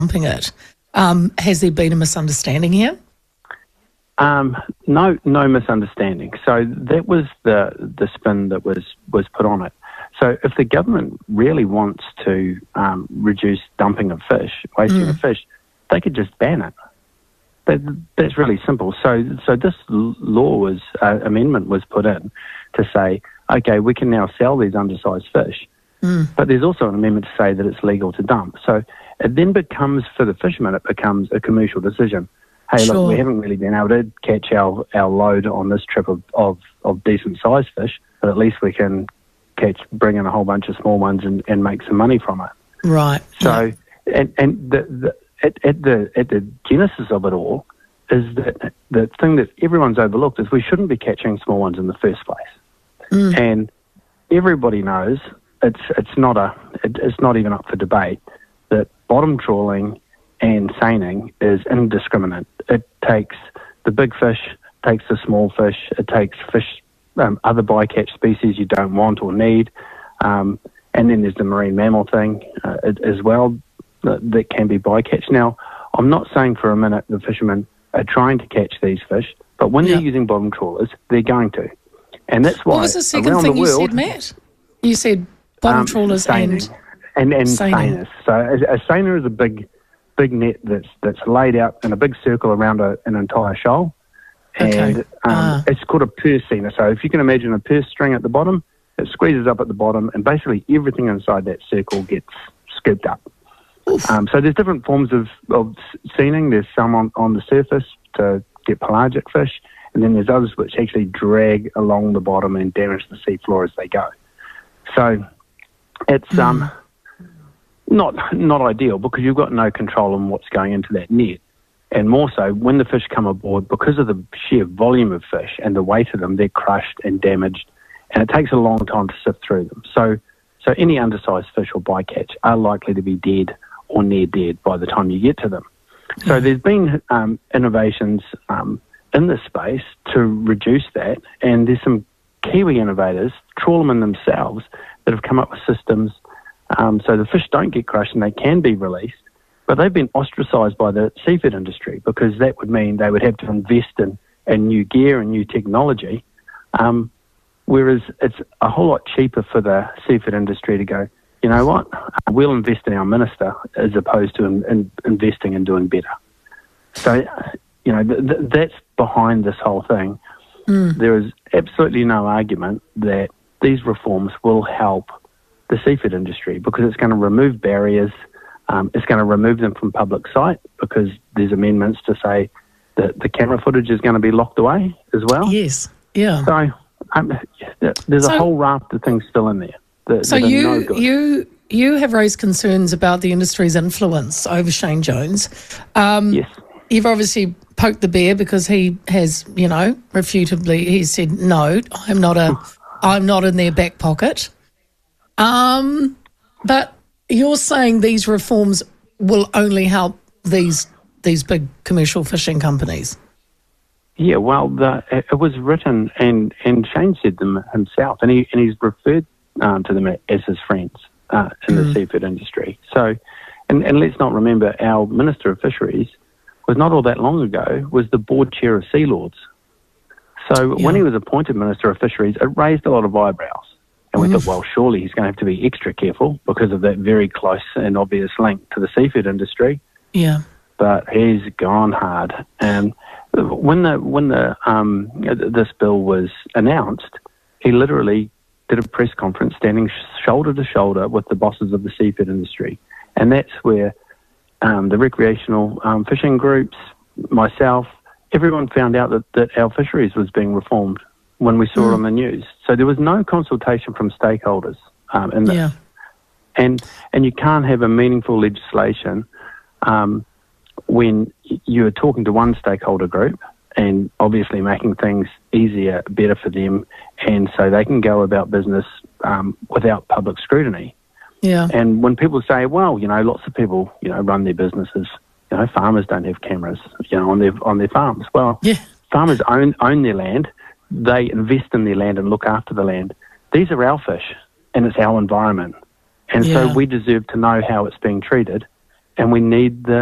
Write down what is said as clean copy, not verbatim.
dumping it. Has there been a misunderstanding here? No misunderstanding. So that was the spin that was put on it. So if the government really wants to reduce dumping of fish, wasting of fish, they could just ban it. That's really simple. So this amendment was put in to say, okay, we can now sell these undersized fish, but there's also an amendment to say that it's legal to dump. So it then becomes, for the fishermen, it becomes a commercial decision. Hey, look, we haven't really been able to catch our load on this trip of decent sized fish, but at least we can bring in a whole bunch of small ones and make some money from it. Right. So, and at the genesis of it all is that the thing that everyone's overlooked is we shouldn't be catching small ones in the first place. And everybody knows it's not even up for debate that bottom trawling and seining is indiscriminate. It takes the big fish, takes the small fish, it takes fish, other bycatch species you don't want or need, and then there's the marine mammal thing as well that can be bycatch. Now, I'm not saying for a minute the fishermen are trying to catch these fish, but when they're using bottom trawlers, they're going to. And that's why. What was the second thing you said, Matt? You said bottom trawlers and seiners. So a seiner is a big net that's laid out in a big circle around an entire shoal. And it's called a purse seiner. So if you can imagine a purse string at the bottom, it squeezes up at the bottom, and basically everything inside that circle gets scooped up. So there's different forms of seining. There's some on the surface to get pelagic fish, and then there's others which actually drag along the bottom and damage the seafloor as they go. So it's not ideal because you've got no control on what's going into that net. And more so, when the fish come aboard, because of the sheer volume of fish and the weight of them, they're crushed and damaged, and it takes a long time to sift through them. So any undersized fish or bycatch are likely to be dead or near dead by the time you get to them. So there's been innovations in this space to reduce that, and there's some Kiwi innovators, trawlermen themselves, that have come up with systems so the fish don't get crushed and they can be released. But they've been ostracised by the seafood industry because that would mean they would have to invest in new gear and new technology, whereas it's a whole lot cheaper for the seafood industry to go, you know what, we'll invest in our minister as opposed to investing in doing better. So, that's behind this whole thing. There is absolutely no argument that these reforms will help the seafood industry because it's going to remove barriers. It's going to remove them from public sight because there's amendments to say that the camera footage is going to be locked away as well. Yes, yeah. So there's a whole raft of things still in there. You have raised concerns about the industry's influence over Shane Jones. Yes. You've obviously poked the bear because he has, refutably, he said, no, I'm not in their back pocket. But you're saying these reforms will only help these big commercial fishing companies? Yeah, well, it was written, and Shane said them himself, and he's referred to them as his friends in the seafood industry. So, and let's not remember, our Minister of Fisheries was not all that long ago, was the board chair of Sea Lords. So when he was appointed Minister of Fisheries, it raised a lot of eyebrows. And we thought, well, surely he's going to have to be extra careful because of that very close and obvious link to the seafood industry. Yeah. But he's gone hard. And when this bill was announced, he literally did a press conference standing shoulder to shoulder with the bosses of the seafood industry. And that's where the recreational fishing groups, myself, everyone found out that our fisheries was being reformed when we saw it on the news. So there was no consultation from stakeholders in this. Yeah. And you can't have a meaningful legislation when you're talking to one stakeholder group and obviously making things easier, better for them, and so they can go about business without public scrutiny. Yeah. And when people say, well, lots of people, run their businesses, farmers don't have cameras, on their farms. Well, farmers own their land. They invest in their land and look after the land. These are our fish, and it's our environment. And so we deserve to know how it's being treated. and we need the